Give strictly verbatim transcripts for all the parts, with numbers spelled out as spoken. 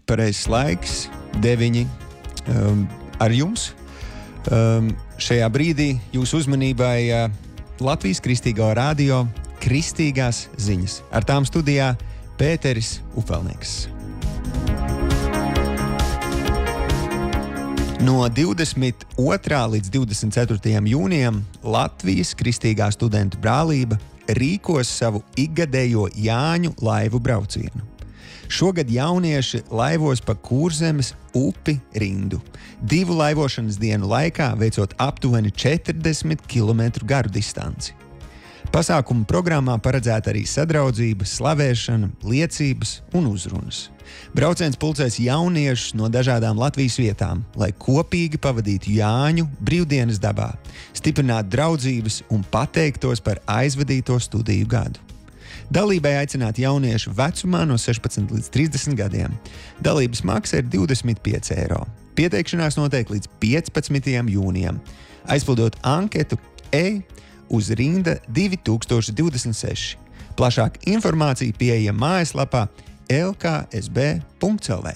pareizs laiks, deviņi, um, ar jums. Um, šajā brīdī jūsu uzmanībai uh, Latvijas Kristīgā radio Kristīgās ziņas. Ar tām studijā Pēteris Upelnieks. No divdesmit otrā līdz divdesmit ceturtajam jūnijam Latvijas Kristīgā studentu brālība rīkos savu ikgadējo Jāņu laivu braucienu. Šogad jaunieši laivos pa Kurzemes upi rindu, divu laivošanas dienu laikā veicot aptuveni četrdesmit kilometru garu distanci. Pasākuma programmā paredzēta arī sadraudzība, slavēšana, liecības un uzrunas. Brauciens pulcēs jauniešus no dažādām Latvijas vietām, lai kopīgi pavadītu Jāņu brīvdienas dabā, stiprinātu draudzības un pateiktos par aizvadīto studiju gadu. Dalībai aicināti jaunieši vecumā no sešpadsmit līdz trīsdesmit gadiem. Dalības maksa ir divdesmit pieci eiro. Pieteikšanās notiek līdz piecpadsmitajam jūnijam. Aizpildot anketu E uz rinda divi tūkstoši divdesmit seši. Plašāk informācija pieejama mājaslapā el ka es be punkts el vē.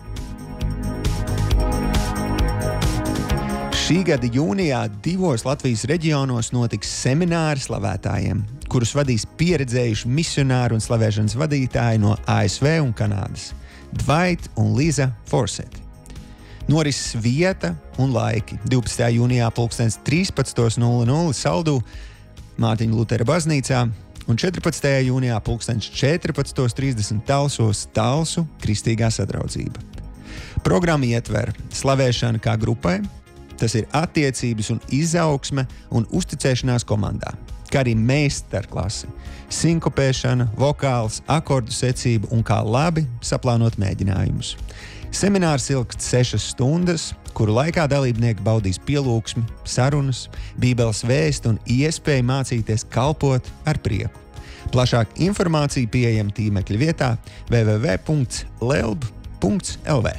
Šī gada jūnijā divos Latvijas reģionos notiks semināri slavētājiem, kurus vadīs pieredzējuši misionāri un slavēšanas vadītāji no A S V un Kanādas – Dwight un Liza Forseti. Norises vieta un laiki divpadsmitajā jūnijā pulkstens trīspadsmit nulle nulle Saldū Mārtiņa Lutera baznīcā un četrpadsmitajā jūnijā pulkstens četrpadsmit trīsdesmit Talsos Talsu Kristīgā sadraudzība. Programma ietver slavēšanu kā grupai, tas ir attiecības un izaugsme un uzticēšanās komandā, kā arī meistarklase, sinkopēšana, vokāls, akordu secība un kā labi saplānot mēģinājumus. Seminārs ilgst sešas stundas, kuru laikā dalībnieki baudīs pielūgsmi, sarunas, bībeles vēstu un iespēju mācīties kalpot ar prieku. Plašāk informācija pieejama tīmekļa vietā w w w punkts lelb punkts el vē.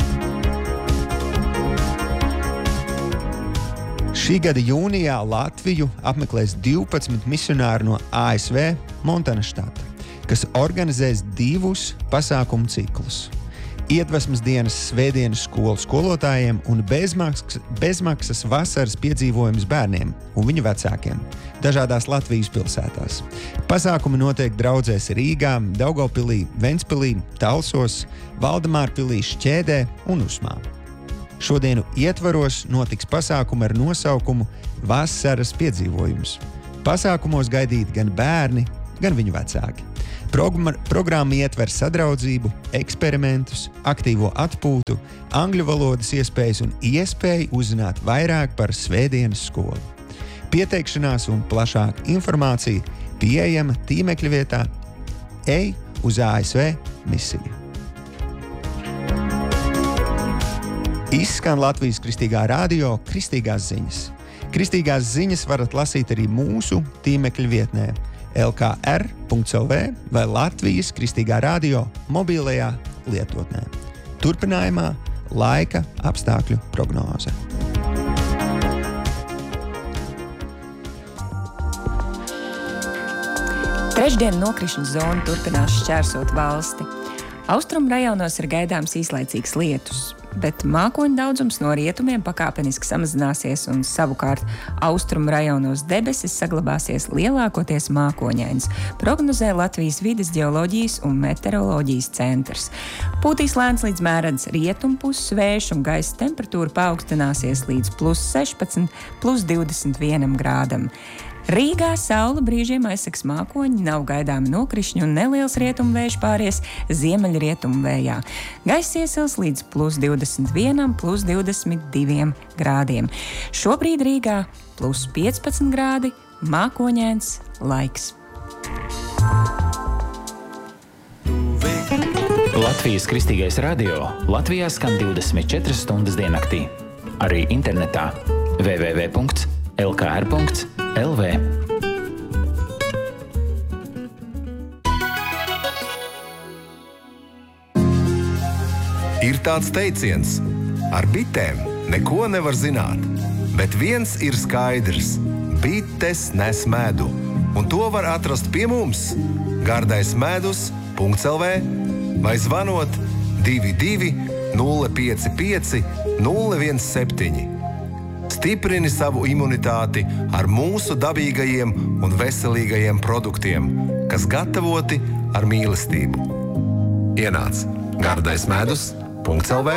Šī gada jūnijā Latviju apmeklēs divpadsmit misionāri no A S V Montana štata, kas organizēs divus pasākumu ciklus. Iedvesmas dienas svētdienas skolu skolotājiem un bezmaksas, bezmaksas vasaras piedzīvojums bērniem un viņu vecākiem dažādās Latvijas pilsētās. Pasākumi notiek draudzēs Rīgā, Daugavpilī, Ventspilī, Talsos, Valdemārpilī, Šķēdē un Usmā. Šodienu ietvaros notiks pasākumi ar nosaukumu Vasaras piedzīvojums. Pasākumos gaidīti gan bērni, gan viņu vecāki. Programma ietver sadraudzību, eksperimentus, aktīvo atpūtu, angļu valodas iespējas un iespēju uzzināt vairāk par svētdienas skolu. Pieteikšanās un plašāka informācija pieejama tīmekļa vietā Ej uz A S V misiju. Izskan Latvijas Kristīgā radio Kristīgās ziņas. Kristīgās ziņas varat lasīt arī mūsu tīmekļa vietnē el ka er punkts el vē vai Latvijas Kristīgā radio mobilajā lietotnē. Turpinājumā laika apstākļu prognoze. Trešdien nokrišņu zona turpinās šķērsot valsti. Austrumu rajonos ir gaidāms īslaicīgs lietus, bet mākoņu daudzums no rietumiem pakāpeniski samazināsies un savukārt austrumu rajonos debesis saglabāsies lielākoties mākoņains, prognozē Latvijas vides ģeoloģijas un meteoroloģijas centrs. Pūtīs lēns līdz mēredz rietumpuses vējš un gaisa temperatūra paaugstināsies līdz plus sešpadsmit, plus divdesmit vienam grādam. Rīgā saule brīžiem aizseks mākoņi, nav gaidāmi nokrišņi un neliels rietumvējš pāries ziemeļrietumu vējā. Gaiss iesils līdz plus divdesmit vienam, plus divdesmit diviem grādiem. Šobrīd Rīgā plus piecpadsmit grādi, mākoņains laiks. Latvijas Kristīgais radio Latvijā skan divdesmit četras stundas diennaktī. Arī internetā w w w punkts el ka er punkts el vē. Ir tāds teiciens, ar bitēm neko nevar zināt, bet viens ir skaidrs – bites nes medu, un to var atrast pie mums gardais medus punkts el vē vai zvanot divi divi nulle pieci pieci nulle viens septiņi. Stiprini savu imunitāti ar mūsu dabīgajiem un veselīgajiem produktiem, kas gatavoti ar mīlestību. Ienāc gardais medus punkts el vē.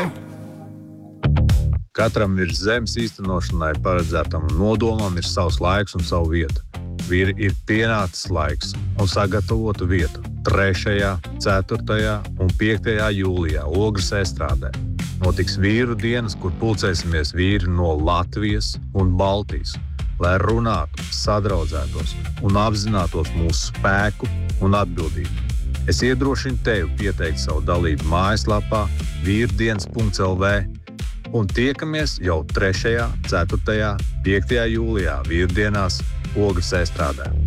Katram virs zemes īstenošanai paredzētam nodomam ir savs laiks un savu vietu. Ir, ir pienācis laiks un sagatavotu vietu trešajā, ceturtajā un piektajā jūlijā Ogres estrādē. Notiks vīru dienas, kur pulcēsimies vīri no Latvijas un Baltijas, lai runātu, sadraudzētos un apzinātos mūsu spēku un atbildību. Es iedrošinu tevi pieteikt savu dalību mājaslapā vīrdienas punkts el vē un tiekamies jau trešajā, ceturtajā, piektajā jūlijā vīrdienās Ogres estrādē.